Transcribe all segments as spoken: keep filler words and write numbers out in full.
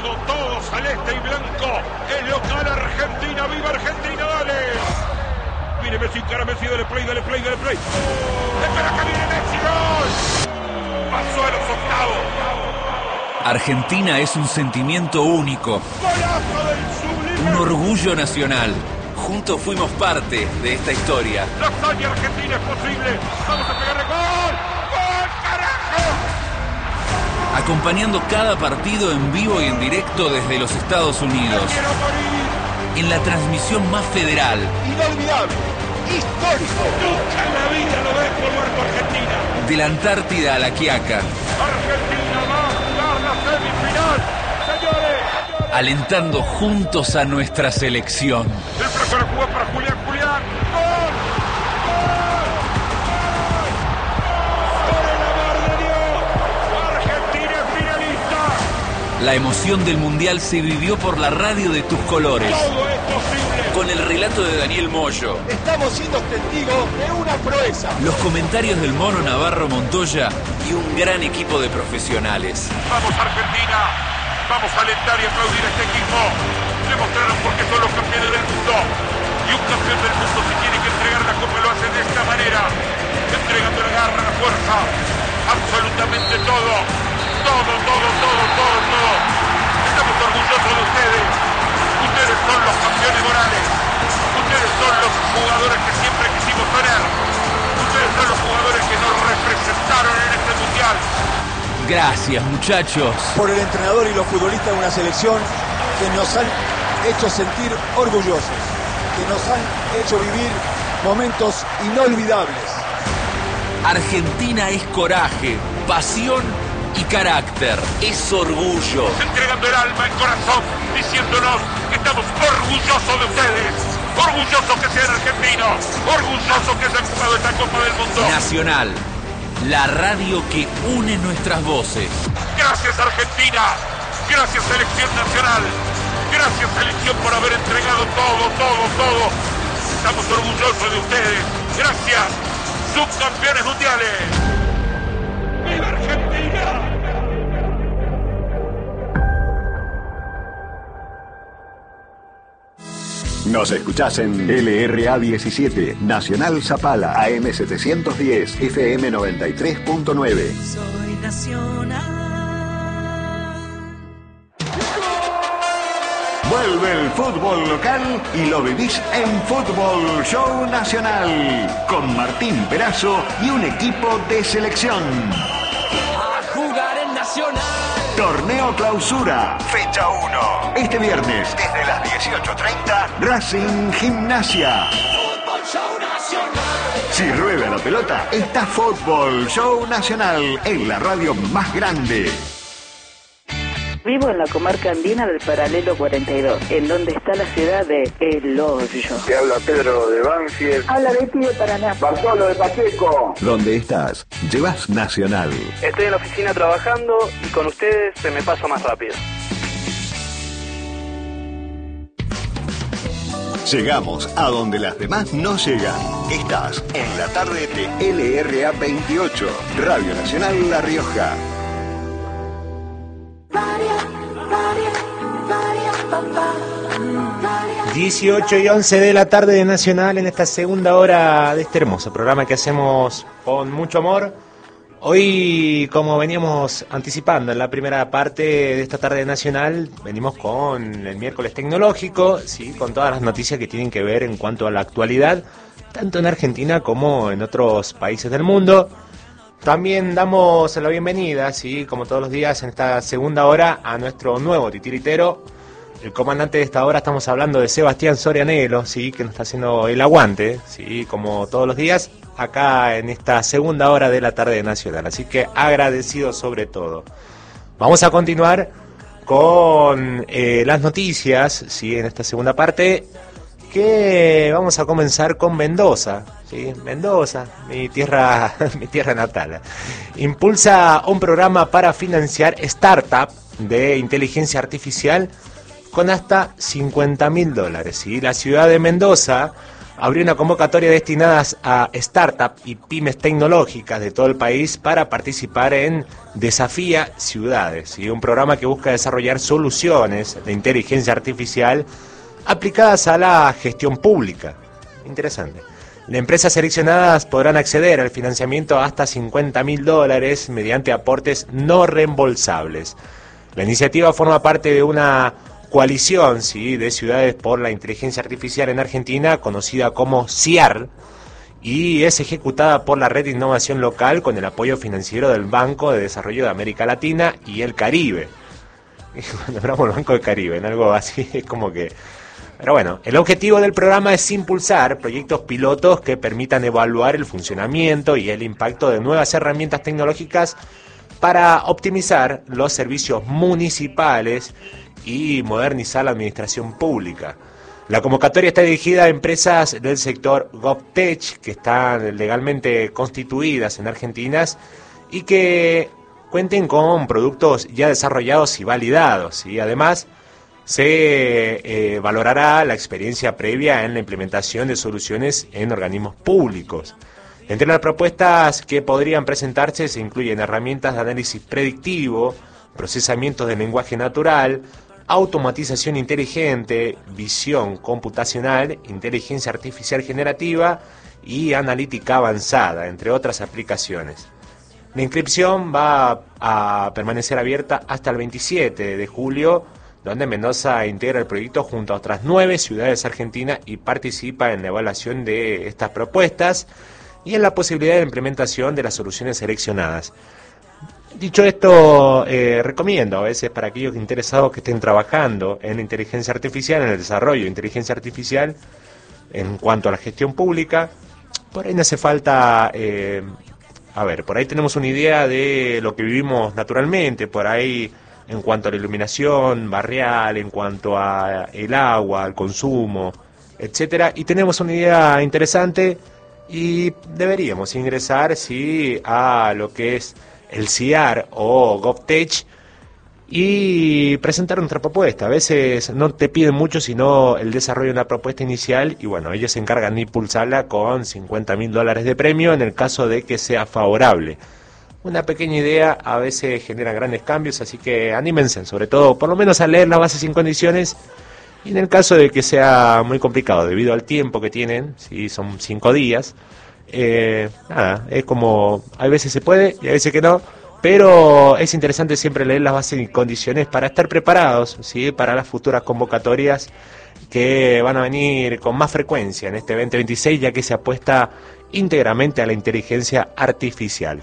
todo, todo celeste y blanco. Es local Argentina, viva Argentina, dale. Viene Messi, cara Messi, dale play, dale play, dale play. Espera que viene Messi, gol. Pasó a los octavos. Argentina es un sentimiento único. Golazo del sublime. Un orgullo nacional. Juntos fuimos parte de esta historia. La hazaña argentina es posible. Vamos a pegarle gol. ¡Gol, carajo! Acompañando cada partido en vivo y en directo desde los Estados Unidos. ¡Quiero morir! En la transmisión más federal. Inolvidable, histórico. Nunca en la vida lo dejo muerto Argentina. De la Antártida a la Quiaca. Argentina va a jugar la semifinal. Señores. Alentando juntos a nuestra selección. El prefiero jugar para Julián, Julián. ¡Gol! ¡Gol! ¡Gol! ¡Por el amor de Dios! Argentina es finalista. La emoción del Mundial se vivió por la radio de tus colores. Todo es posible. Con el relato de Daniel Moyo. Estamos siendo testigos de una proeza. Los comentarios del Mono Navarro Montoya y un gran equipo de profesionales. Vamos Argentina. Vamos a alentar y aplaudir a este equipo. Demostraron por qué son los campeones del mundo. Y un campeón del mundo se tiene que entregar la copa, lo hace de esta manera. Entregando la garra, la fuerza. Absolutamente todo. Todo, todo, todo, todo, todo. Estamos orgullosos de ustedes. Ustedes son los campeones morales. Ustedes son los jugadores que siempre quisimos tener. Ustedes son los jugadores que nos representaron en este mundial. Gracias, muchachos. Por el entrenador y los futbolistas de una selección que nos han hecho sentir orgullosos, que nos han hecho vivir momentos inolvidables. Argentina es coraje, pasión y carácter. Es orgullo. Entregando el alma, el corazón, diciéndonos que estamos orgullosos de ustedes. Orgullosos que sean argentinos. Orgullosos que se han jugado esta Copa del Mundo. Nacional. La radio que une nuestras voces. Gracias Argentina, gracias Selección Nacional, gracias Selección por haber entregado todo, todo, todo. Estamos orgullosos de ustedes. Gracias, subcampeones mundiales. ¡Viva Argentina! Nos escuchás en L R A diecisiete, Nacional Zapala, A M setecientos diez, F M noventa y tres punto nueve. Soy nacional. Vuelve el fútbol local y lo vivís en Fútbol Show Nacional, con Martín Perazo y un equipo de selección. A jugar en Nacional. Torneo Clausura, fecha uno. Este viernes, desde las dieciocho treinta, Racing Gimnasia. Fútbol Show Nacional. Si rueda la pelota, está Fútbol Show Nacional, en la radio más grande. Vivo en la comarca andina del Paralelo cuarenta y dos, en donde está la ciudad de El Hoyo. Te habla Pedro de Banfield. Habla Betty de Paraná. Bartolo de Pacheco. ¿Dónde estás? Llevas Nacional. Estoy en la oficina trabajando y con ustedes se me pasa más rápido. Llegamos a donde las demás no llegan. Estás en la tarde de L R A veintiocho, Radio Nacional La Rioja. dieciocho y once de la tarde de Nacional, en esta segunda hora de este hermoso programa que hacemos con mucho amor. Hoy, como veníamos anticipando en la primera parte de esta tarde de Nacional, venimos con el miércoles tecnológico, sí, con todas las noticias que tienen que ver en cuanto a la actualidad, tanto en Argentina como en otros países del mundo. También damos la bienvenida, sí, como todos los días en esta segunda hora, a nuestro nuevo titiritero. El comandante de esta hora, estamos hablando de Sebastián Sorianelo, sí, que nos está haciendo el aguante, sí, como todos los días, acá en esta segunda hora de la tarde nacional. Así que agradecido sobre todo. Vamos a continuar con eh, las noticias, sí, en esta segunda parte, que vamos a comenzar con Mendoza, sí, Mendoza, mi tierra, mi tierra natal. Impulsa un programa para financiar startup de inteligencia artificial con hasta cincuenta mil dólares. ¿sí? La ciudad de Mendoza abrió una convocatoria destinada a startups y pymes tecnológicas de todo el país para participar en Desafía Ciudades, ¿sí? Un programa que busca desarrollar soluciones de inteligencia artificial aplicadas a la gestión pública. Interesante. Las empresas seleccionadas podrán acceder al financiamiento hasta cincuenta mil dólares mediante aportes no reembolsables. La iniciativa forma parte de una coalición, ¿sí?, de ciudades por la inteligencia artificial en Argentina, conocida como CIAR, y es ejecutada por la Red de Innovación Local con el apoyo financiero del Banco de Desarrollo de América Latina y el Caribe. Cuando hablamos del Banco del Caribe, en algo así, es como que... Pero bueno, el objetivo del programa es impulsar proyectos pilotos que permitan evaluar el funcionamiento y el impacto de nuevas herramientas tecnológicas para optimizar los servicios municipales y modernizar la administración pública. La convocatoria está dirigida a empresas del sector GovTech que están legalmente constituidas en Argentina y que cuenten con productos ya desarrollados y validados. Y además se eh, valorará la experiencia previa en la implementación de soluciones en organismos públicos. Entre las propuestas que podrían presentarse se incluyen herramientas de análisis predictivo, procesamientos de lenguaje natural, automatización inteligente, visión computacional, inteligencia artificial generativa y analítica avanzada, entre otras aplicaciones. La inscripción va a permanecer abierta hasta el veintisiete de julio, donde Mendoza integra el proyecto junto a otras nueve ciudades argentinas y participa en la evaluación de estas propuestas y en la posibilidad de implementación de las soluciones seleccionadas. Dicho esto, eh, recomiendo a veces para aquellos interesados que estén trabajando en inteligencia artificial, en el desarrollo de inteligencia artificial, en cuanto a la gestión pública, por ahí no hace falta, eh, a ver, por ahí tenemos una idea de lo que vivimos naturalmente, por ahí en cuanto a la iluminación barrial, en cuanto a el agua, al consumo, etcétera, y tenemos una idea interesante y deberíamos ingresar, sí, a lo que es el CIAR o GovTech y presentar nuestra propuesta. A veces no te piden mucho, sino el desarrollo de una propuesta inicial y bueno, ellos se encargan de impulsarla con cincuenta mil dólares de premio en el caso de que sea favorable. Una pequeña idea a veces genera grandes cambios, así que anímense, sobre todo por lo menos a leer las bases sin condiciones y en el caso de que sea muy complicado debido al tiempo que tienen, si son cinco días, Eh, nada, es como, a veces se puede y a veces que no, pero es interesante siempre leer las bases y condiciones para estar preparados, ¿sí?, para las futuras convocatorias que van a venir con más frecuencia en este veinte veintiséis, ya que se apuesta íntegramente a la inteligencia artificial.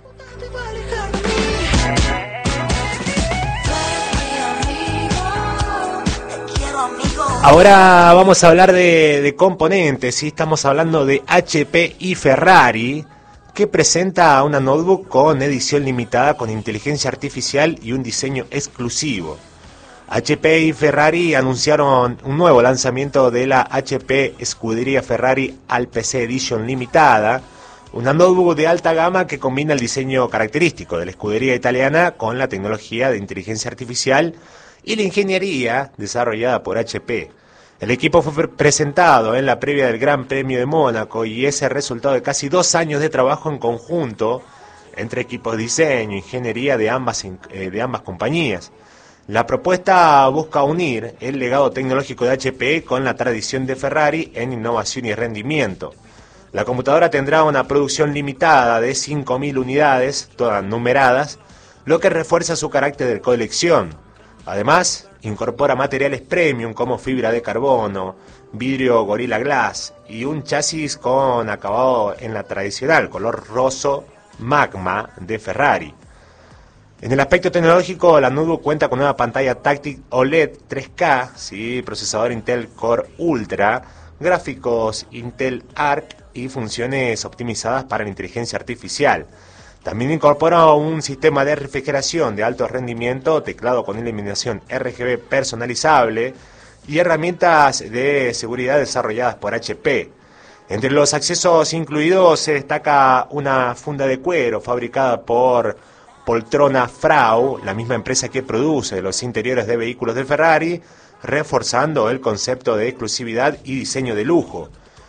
Ahora vamos a hablar de, de componentes, ¿sí? Estamos hablando de H P y Ferrari, que presenta una notebook con edición limitada con inteligencia artificial y un diseño exclusivo. H P y Ferrari anunciaron un nuevo lanzamiento de la H P Scuderia Ferrari Al P C Edition limitada, una notebook de alta gama que combina el diseño característico de la escudería italiana con la tecnología de inteligencia artificial y la ingeniería desarrollada por H P. El equipo fue presentado en la previa del Gran Premio de Mónaco y es el resultado de casi dos años de trabajo en conjunto entre equipos de diseño e ingeniería de ambas, eh, de ambas compañías. La propuesta busca unir el legado tecnológico de H P con la tradición de Ferrari en innovación y rendimiento. La computadora tendrá una producción limitada de cinco mil unidades, todas numeradas, lo que refuerza su carácter de colección. Además, incorpora materiales premium como fibra de carbono, vidrio Gorilla Glass y un chasis con acabado en la tradicional color roso magma de Ferrari. En el aspecto tecnológico, la notebook cuenta con una pantalla táctil O L E D tres K, ¿sí?, procesador Intel Core Ultra, gráficos Intel Arc y funciones optimizadas para la inteligencia artificial. También incorpora un sistema de refrigeración de alto rendimiento, teclado con iluminación R G B personalizable y herramientas de seguridad desarrolladas por H P. Entre los accesos incluidos se destaca una funda de cuero fabricada por Poltrona Frau, la misma empresa que produce los interiores de vehículos de Ferrari, reforzando el concepto de exclusividad y diseño de lujo.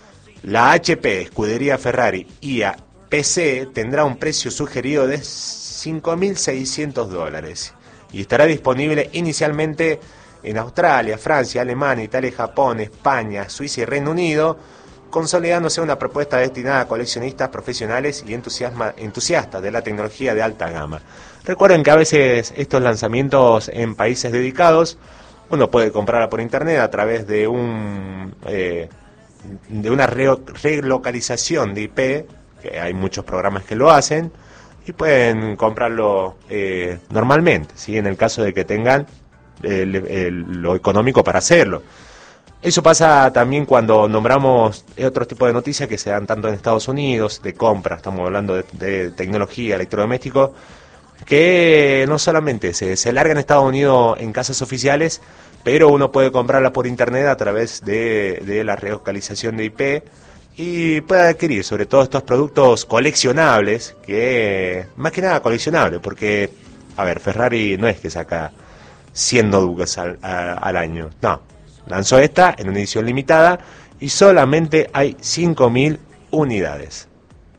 La H P, escudería Ferrari y a P C tendrá un precio sugerido de cinco mil seiscientos dólares y estará disponible inicialmente en Australia, Francia, Alemania, Italia, Japón, España, Suiza y Reino Unido, consolidándose una propuesta destinada a coleccionistas profesionales y entusiasma, entusiastas de la tecnología de alta gama. Recuerden que a veces estos lanzamientos en países dedicados uno puede comprarla por internet a través de un eh, de una re relocalización de I P, que hay muchos programas que lo hacen, y pueden comprarlo eh, normalmente, ¿sí? En el caso de que tengan el, el, lo económico para hacerlo. Eso pasa también cuando nombramos otro tipo de noticias que se dan tanto en Estados Unidos, de compra, estamos hablando de, de tecnología, electrodomésticos, que no solamente se, se larga en Estados Unidos en casas oficiales, pero uno puede comprarla por internet a través de, de la relocalización de I P y puede adquirir sobre todo estos productos coleccionables, que más que nada coleccionables, porque, a ver, Ferrari no es que saca cien notebooks al, a, al año, no, lanzó esta en una edición limitada y solamente hay cinco mil unidades.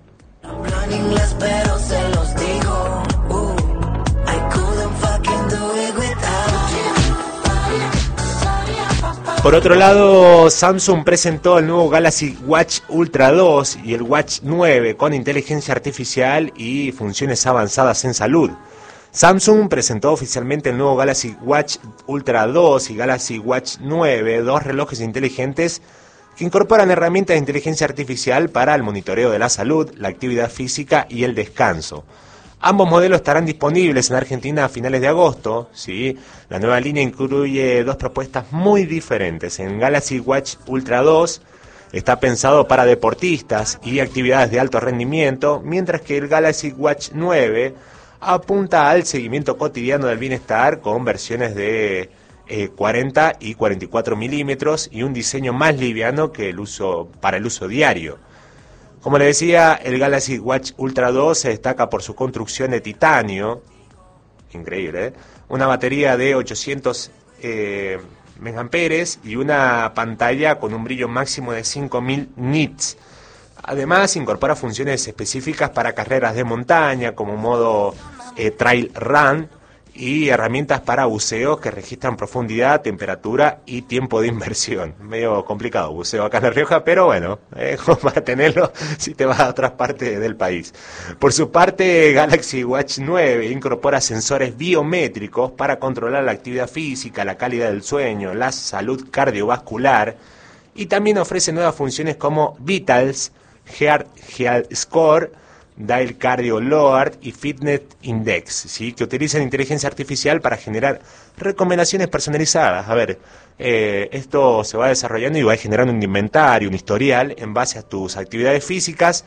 Por otro lado, Samsung presentó el nuevo Galaxy Watch Ultra dos y el Watch nueve con inteligencia artificial y funciones avanzadas en salud. Samsung presentó oficialmente el nuevo Galaxy Watch Ultra dos y Galaxy Watch nueve, dos relojes inteligentes que incorporan herramientas de inteligencia artificial para el monitoreo de la salud, la actividad física y el descanso. Ambos modelos estarán disponibles en Argentina a finales de agosto, ¿sí? La nueva línea incluye dos propuestas muy diferentes. En Galaxy Watch Ultra dos está pensado para deportistas y actividades de alto rendimiento, mientras que el Galaxy Watch nueve apunta al seguimiento cotidiano del bienestar con versiones de eh, cuarenta y cuarenta y cuatro milímetros y un diseño más liviano que el uso para el uso diario. Como les decía, el Galaxy Watch Ultra dos se destaca por su construcción de titanio, increíble, ¿eh? Una batería de ochocientos eh, megaamperios y una pantalla con un brillo máximo de cinco mil nits. Además, incorpora funciones específicas para carreras de montaña, como modo eh, Trail Run, y herramientas para buceo que registran profundidad, temperatura y tiempo de inmersión. Medio complicado buceo acá en La Rioja, pero bueno, eh, para tenerlo si te vas a otras partes del país. Por su parte, Galaxy Watch nueve incorpora sensores biométricos para controlar la actividad física, la calidad del sueño, la salud cardiovascular, y también ofrece nuevas funciones como Vitals, Heart Health Score, Dial Cardio Load y Fitness Index, ¿sí? Que utilizan inteligencia artificial para generar recomendaciones personalizadas. A ver, eh, esto se va desarrollando y va generando un inventario, un historial en base a tus actividades físicas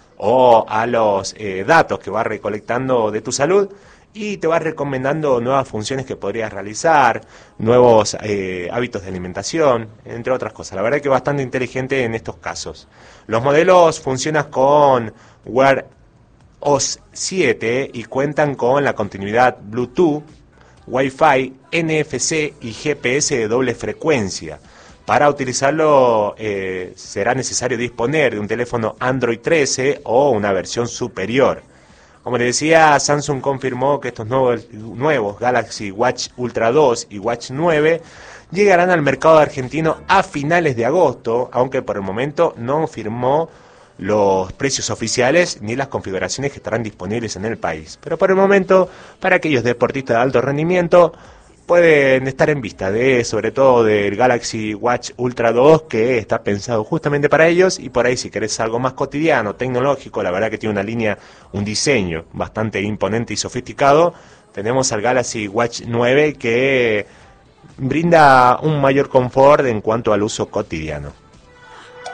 o a los eh, datos que va recolectando de tu salud, y te va recomendando nuevas funciones que podrías realizar, nuevos eh, hábitos de alimentación, entre otras cosas. La verdad es que es bastante inteligente en estos casos. Los modelos funcionan con Wear O S siete y cuentan con la continuidad Bluetooth, Wi-Fi, N F C y G P S de doble frecuencia. Para utilizarlo eh, será necesario disponer de un teléfono Android trece o una versión superior. Como les decía, Samsung confirmó que estos nuevos, nuevos Galaxy Watch Ultra dos y Watch nueve llegarán al mercado argentino a finales de agosto, aunque por el momento no firmó los precios oficiales ni las configuraciones que estarán disponibles en el país. Pero por el momento, para aquellos deportistas de alto rendimiento, pueden estar en vista de, sobre todo del Galaxy Watch Ultra dos, que está pensado justamente para ellos, y por ahí si querés algo más cotidiano, tecnológico, la verdad que tiene una línea, un diseño bastante imponente y sofisticado, tenemos al Galaxy Watch nueve que brinda un mayor confort en cuanto al uso cotidiano.